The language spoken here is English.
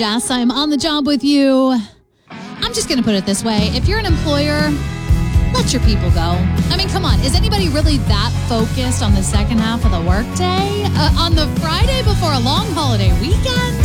Jess. I'm on the job with you. I'm just going to put it this way. If you're an employer, let your people go. I mean, come on. Is anybody really that focused on the second half of the workday? On the Friday before a long holiday weekend?